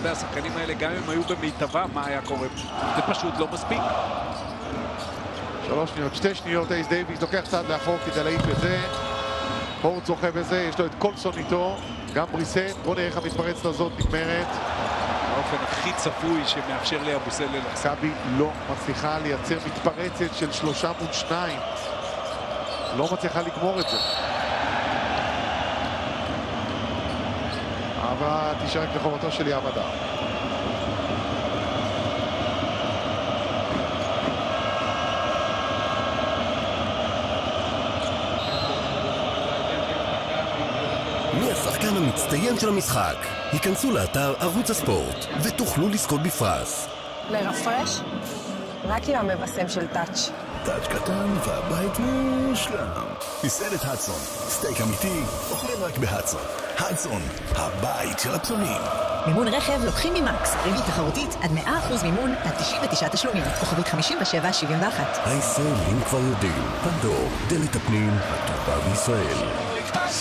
יודע, השחקנים האלה, גם אם היו במיטבה, מה היה קורה? זה פשוט לא מספיק. 3 שניות, 2 שניות, אייס דייוויס לוקח צעד לאחור כדי להעיף את זה. פורט זוכה בזה, יש לו את קולסון איתו, גם בריסט. בואו נראה איך המתפרצת הזאת נגמרת. האופן הכי צפוי שמאפשר לאבוסלם מכבי לא מצליחה לייצר מתפרצת של 3 מול 2. לא מצליחה לגמור את זה. אבל תישרק לחובתו של ים הדר. מי השחקן המצטיין של המשחק? היכנסו לאתר ערוץ הספורט ותוכלו לזכות בפרס. לרפרש? רק עם המבשם של טאץ'. טאץ' קטן והבית מושלם. מסעדת הדסון, סטייק אמיתי, אוכלים רק בהדסון. הדסון, הבית של הפסונים. מימון רכב לוקחים ממקס, ריבית תחרותית עד 100% מימון עד 99 תשלומים, כוכבית 5771. הישראלים כבר יודעים, פנדור, דלת הפנים, הטובה בישראל.